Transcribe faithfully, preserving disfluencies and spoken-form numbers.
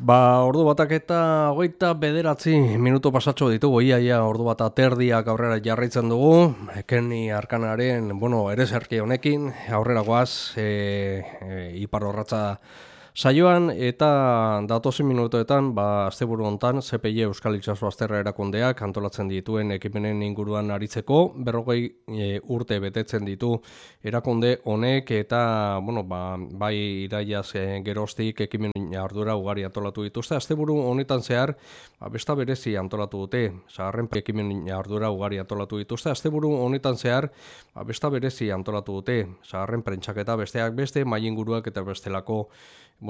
Ba, ordu batak eta hogeita bederatzi minutu pasatxo ditugu, iaia ordu bat aterdiak aurrera jarraitzen dugu, Kenny Arkanaren, bueno, ereserki honekin, aurrera goaz, e, e, ipar horratza saioan, eta datozen minutuetan, ba, asteburu hontan, Z P I Euskal Itsaso Azterra erakundeak antolatzen dituen ekimenen inguruan aritzeko, berrogei e, urte betetzen ditu erakunde honek, eta, bueno, ba, bai iraiaz e, geroztik ekimen ardura ugari antolatu dituzte. Asteburu honetan zehar, ba, besta berezi antolatu dute, zaharren ekimen ardura ugari antolatu dituzte. Asteburu honetan zehar, ba, besta berezi antolatu dute, zaharren prentsaketa besteak beste, mai inguruak eta bestelako